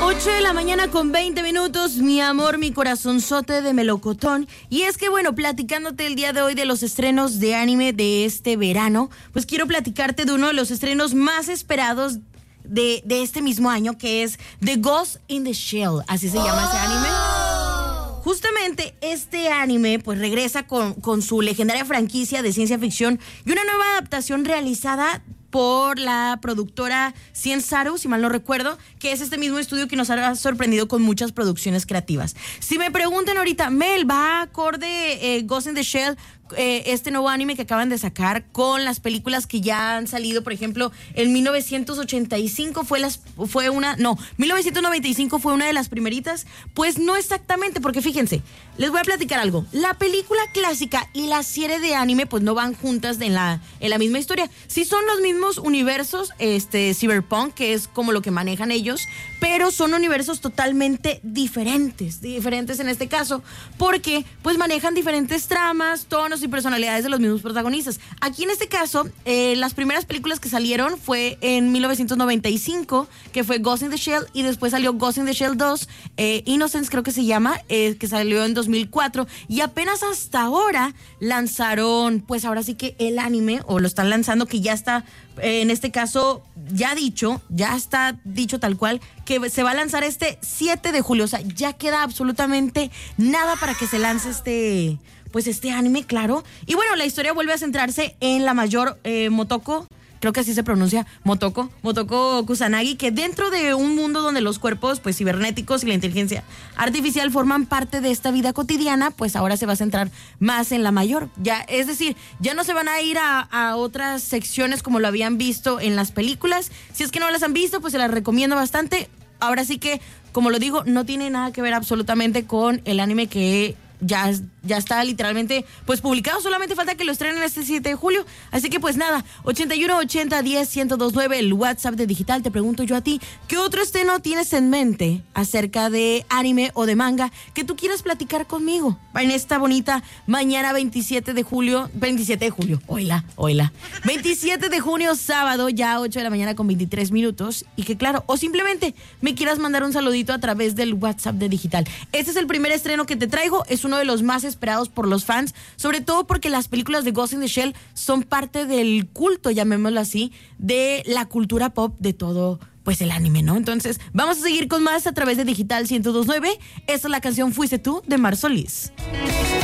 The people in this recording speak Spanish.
8 de la mañana con 20 minutos, mi amor, mi corazonzote de melocotón. Y es que bueno, platicándote el día de hoy de los estrenos de anime de este verano, pues quiero platicarte de uno de los estrenos más esperados de este mismo año, que es The Ghost in the Shell, así se llama ese anime. Justamente este anime pues regresa con su legendaria franquicia de ciencia ficción y una nueva adaptación realizada por la productora Cienzaru, si mal no recuerdo, que es este mismo estudio que nos ha sorprendido con muchas producciones creativas. Si me preguntan ahorita, Mel, ¿va acorde Ghost in the Shell, este nuevo anime que acaban de sacar con las películas que ya han salido? Por ejemplo, en 1985 1995 fue una de las primeritas. Pues no exactamente, porque fíjense, les voy a platicar algo. La película clásica y la serie de anime pues no van juntas en la misma historia. Sí son los mismos universos, cyberpunk, que es como lo que manejan ellos, pero son universos totalmente diferentes en este caso, porque pues manejan diferentes tramas, tonos y personalidades de los mismos protagonistas. Aquí en este caso, las primeras películas que salieron fue en 1995, que fue Ghost in the Shell, y después salió Ghost in the Shell 2, Innocence creo que se llama, que salió en 2004, y apenas hasta ahora lanzaron, pues ahora sí que el anime, o lo están lanzando, que ya está, en este caso, ya está dicho tal cual, que se va a lanzar este 7 de julio, o sea, ya queda absolutamente nada para que se lance este anime, claro. Y bueno, la historia vuelve a centrarse en la mayor Motoko, creo que así se pronuncia, Motoko Kusanagi, que dentro de un mundo donde los cuerpos pues cibernéticos y la inteligencia artificial forman parte de esta vida cotidiana, pues ahora se va a centrar más en la mayor. Ya, es decir, ya no se van a ir a otras secciones como lo habían visto en las películas. Si es que no las han visto, pues se las recomiendo bastante. Ahora sí que, como lo digo, no tiene nada que ver absolutamente con el anime que ya está literalmente pues publicado, solamente falta que lo estrenen este 7 de julio, así que pues nada, 8180101029, el WhatsApp de Digital. Te pregunto yo a ti, ¿qué otro estreno tienes en mente acerca de anime o de manga que tú quieras platicar conmigo en esta bonita mañana 27 de julio, oila, 27 de junio, sábado, ya 8 de la mañana con 23 minutos, y que claro, o simplemente me quieras mandar un saludito a través del WhatsApp de Digital? Este es el primer estreno que te traigo, es uno de los más esperados por los fans, sobre todo porque las películas de Ghost in the Shell son parte del culto, llamémoslo así, de la cultura pop de todo pues el anime, ¿no? Entonces, vamos a seguir con más a través de Digital 102.9. Esta es la canción Fuiste Tú, de Mar Solís.